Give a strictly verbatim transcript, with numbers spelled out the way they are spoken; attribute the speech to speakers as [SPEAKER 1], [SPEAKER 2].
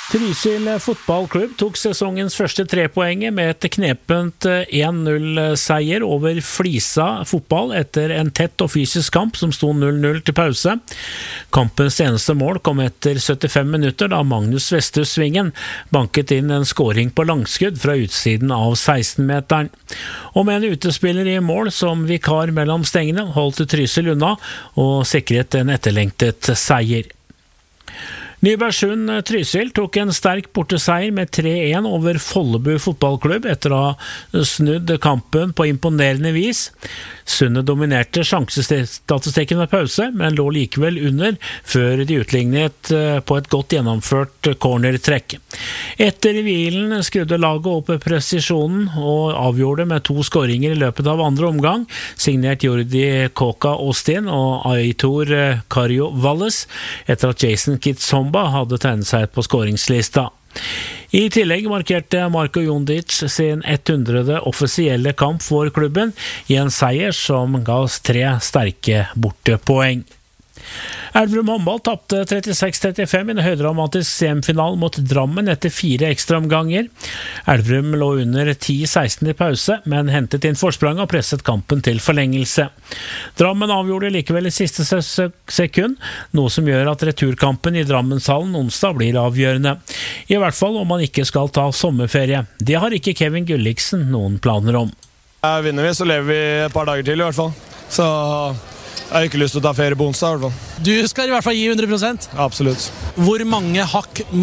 [SPEAKER 1] Trysil fotballklubb tok sesongens første trepoenget med et knepent en null-seier over Flisa fotball etter en tett og fysisk kamp som sto null null til pause. Kampens eneste mål kom etter syttifem minutter da Magnus Vesthus Svingen banket inn en scoring på langskudd fra utsiden av seksten-meteren. Og med en utespiller i mål som vikar mellom stengene holdt Trysil unna og sikret en etterlengtet seier. Nybergsund Trysil tok en sterk borteseier med tre en over Follebu fotballklubb etter å ha snudd kampen på imponerende vis. Sundet dominerte sjansestatistikken ved pause, men lå likevel under før de utlignet på et godt gjennomført cornertrekk. Etter hvilen skrudde laget opp presisjonen og avgjorde med to skåringer i løpet av andre omgang, signert Jordi Koka Austin og Aitor Kario Valles, etter at Jason Kitsomba hadde tegnet seg på skåringslista. I tillegg markerte Marko Jondic sin hundrede offisielle kamp for klubben i en seier som ga oss tre sterke bortepoeng. Elverum håndball tapte trettiseks trettifem i en høydramatisk semifinal mot Drammen etter fire ekstraomganger. Elverum lå under ti seksten i pause, men hentet inn forsprang og presset kampen til forlengelse. Drammen avgjorde likevel i siste sekund, noe som gjør at returkampen i Drammenshallen onsdag blir avgjørende. I hvert fall om man ikke skal ta sommerferie. Det har ikke Kevin Gulliksen noen planer om.
[SPEAKER 2] Vinner vi, så lever vi et par dager til i hvert fall. Så jeg har ikke lyst til å ta ferie på onsdag i hvert fall.
[SPEAKER 3] Du skal i hvert fall gi hundre prosent?
[SPEAKER 2] Absolutt.
[SPEAKER 3] Hvor mange hakk